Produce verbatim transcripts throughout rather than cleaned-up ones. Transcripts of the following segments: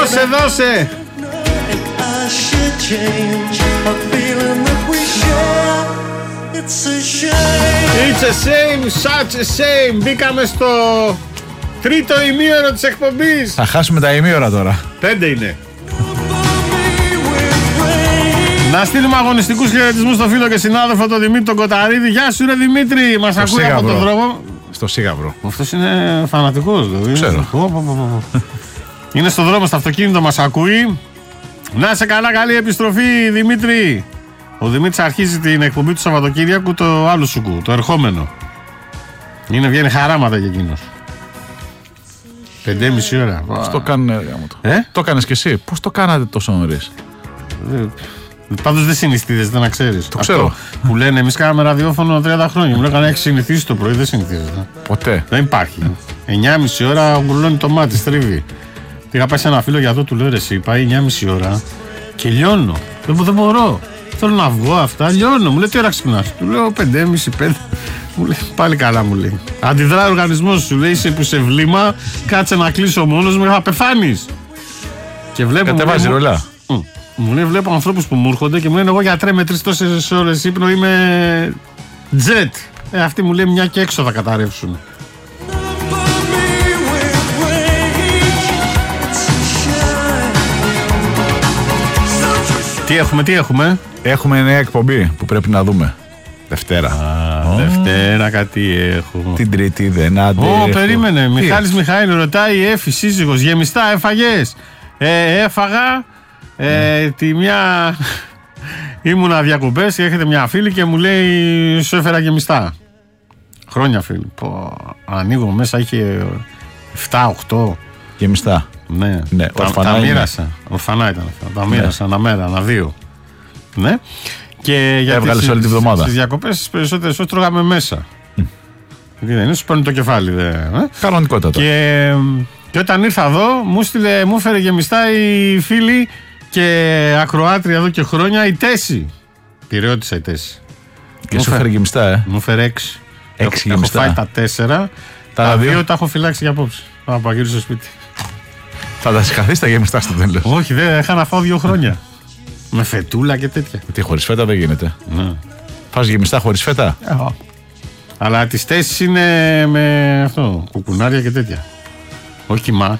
Δώσε, δώσε. It's a shame, such a shame. Μπήκαμε στο τρίτο ημίωρο της εκπομπής. Θα χάσουμε τα ημίωρα τώρα. Πέντε είναι. Να στείλουμε αγωνιστικούς χαιρετισμούς στο φίλο και συνάδελφο τον Δημήτρη τον Κοταρίδη. Γεια σου ρε Δημήτρη, μας ακούει από τον δρόμο. Στο Σίγαβρο. Αυτός είναι φανατικός δηλαδή. Ξέρω. Είναι στο δρόμο, στο αυτοκίνητο, μας ακούει. Να σε καλά, καλή επιστροφή Δημήτρη. Ο Δημήτρης αρχίζει την εκπομπή του Σαββατοκύριακου το άλλο σουκού, το ερχόμενο. Είναι, βγαίνει χαράματα για εκείνος. Πέντε και μισή ώρα. Πώς το κάνανε, ε? Το κάνεις κι εσύ. Πώς το κάνατε τόσο νωρίς? Ε, πάντως δεν συνηθίζεται να ξέρεις. Το ξέρω. Αυτό που λένε εμείς κάναμε ραδιόφωνο τριάντα χρόνια. Μου λέγανε έχει συνηθίσει το πρωί, δεν συνηθίζεται. Ποτέ. Δεν υπάρχει. εννιά και μισή ώρα γκουλώνει το μάτι, στρίβει. Είχα πάει σε ένα φίλο για αυτό, του λέω ρε εσύ, πάει εννιά και μισή ώρα και λιώνω. Δεν, δεν μπορώ. Θέλω να βγω αυτά, λιώνω. Μου λέει τι ώρα ξυπνάς? Του λέω πέντε και μισή, πέντε. Μου λέει πάλι καλά, μου λέει. Αντιδράει ο οργανισμός σου, λέει είσαι που σε βλήμα, κάτσε να κλείσω μόνος μου, θα πεθάνεις. Και βλέπω. Κατεβάζει ρολά. Μου, μου λέει βλέπω ανθρώπους που μου έρχονται και μου λένε εγώ γιατρέ με τρεις τόσες ώρες ύπνο είμαι τζετ. Ε, αυτοί μου λέει μια και έξω θα καταρρεύσουν. Τι έχουμε, τι έχουμε? Έχουμε νέα εκπομπή που πρέπει να δούμε. Δευτέρα. Α, oh. Δευτέρα κάτι έχω. Την Τρίτη δεν αντέχω. Ω, περίμενε. Μιχάλης Μιχαήλ ρωτάει, Εφη σύζυγος, γεμιστά έφαγες? Ε, έφαγα. Ε, τη μια... Ήμουνα διακοπές και έρχεται μια φίλη και μου λέει σου έφερα γεμιστά. Χρόνια φίλη. Πω, ανοίγω μέσα, είχε εφτά οκτώ. Γεμιστά. Ναι, ναι, τα, τα μοίρασα. Ορφανά ήταν αυτά. Τα μοίρασα ναι. Ένα μέρα, ένα δύο. Ναι. Και έβγαλες όλη τη βδομάδα. Στις διακοπές τις περισσότερες ώρες τρώγαμε μέσα. Mm. Γιατί δεν είναι, σου παίρνει το κεφάλι. Δε, ε? Κανονικότατα. Και, και όταν ήρθα εδώ, μου στείλε, μου έφερε γεμιστά η φίλη και ακροάτρια εδώ και χρόνια η Τέση. Πειραιώτησα η Τέση. Και σου έφερε γεμιστά, ε. Μου έφερε έξι. Έξι έχω, γεμιστά. Έχω φάει τα τέσσερα. Τα, τα δύο τα έχω φυλάξει για απόψε. Θα πάω γύρω στο σπίτι. Θα τα συγχαθείς τα γεμιστά στο τέλος? Όχι, δεν είχα να φάω δύο χρόνια. Με φετούλα και τέτοια. Τι, χωρίς φέτα δεν γίνεται. Ναι. Φας γεμιστά χωρίς φέτα? Yeah. Αλλά τις θέσεις είναι με αυτό, κουκουνάρια και τέτοια. Όχι κιμά.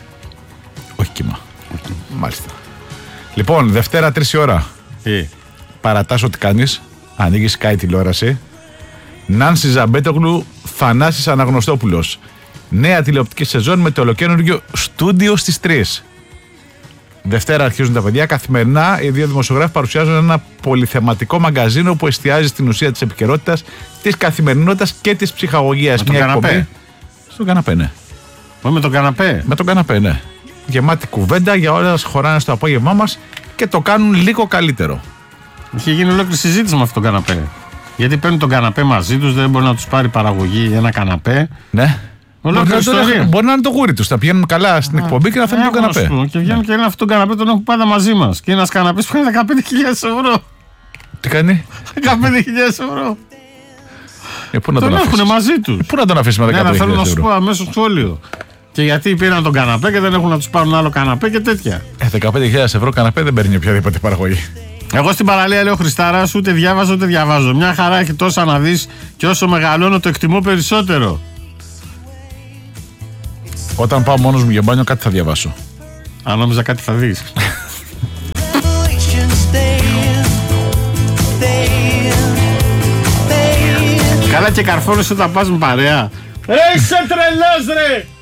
Όχι κιμά. Όχι. Μάλιστα. Λοιπόν, Δευτέρα τρεις η ώρα. Τι? Παρατάς ό,τι κάνεις. Ανοίγεις Sky τηλεόραση. Νάνση Ζαμπέτογλου, Θανάσης Αναγνωστόπουλος. Νέα τηλεοπτική σεζόν με το ολοκαίνουργιο στούντιο στις τρεις. Δευτέρα αρχίζουν τα παιδιά. Καθημερινά οι δύο δημοσιογράφοι παρουσιάζουν ένα πολυθεματικό μαγκαζίνο που εστιάζει στην ουσία της επικαιρότητας, της καθημερινότητας και της ψυχαγωγίας. Με τον καναπέ. Στον καναπέ, ναι. Όχι με τον καναπέ. Με τον καναπέ, ναι. Γεμάτη κουβέντα για όλα όσα χωράνε στο απόγευμά μας και το κάνουν λίγο καλύτερο. Είχε γίνει ολόκληρη συζήτηση με αυτόν τον καναπέ. Γιατί παίρνουν τον καναπέ μαζί τους, δεν μπορεί να τους πάρει παραγωγή ένα καναπέ. Ναι. Μπορεί να, μπορεί να είναι το γούρι τους. Θα πηγαίνουν καλά στην Α, εκπομπή και να φέρνουν τον καναπέ. Πω, και βγαίνουν ναι. Και λένε αυτόν τον καναπέ τον έχουν πάντα μαζί μας. Και ένας καναπές που είναι δεκαπέντε χιλιάδες ευρώ. Τι κάνει? δεκαπέντε χιλιάδες ευρώ. Ε, πού να τον, τον αφήσεις? Έχουν μαζί τους. Πού να τον αφήσει με δεκαπέντε χιλιάδες ευρώ? Ναι, θέλω να σου πω αμέσως σχόλιο. Και γιατί πήραν τον καναπέ και δεν έχουν να τους πάρουν άλλο καναπέ και τέτοια. Ε, δεκαπέντε χιλιάδες ευρώ καναπέ δεν παίρνει οποιαδήποτε παραγωγή. Εγώ στην παραλία λέω Χριστάρας, ούτε διάβαζω ούτε διαβάζω. Μια χαρά έχει τόσα να δεις και όσο μεγαλώνω το εκτιμώ περισσότερο. Όταν πάω μόνος μου για μπάνιο κάτι θα διαβάσω. Αν νόμιζα κάτι θα δεις. Καλά και καρφώνεσαι όταν πας με παρέα. Ρε είσαι τρελός ρε!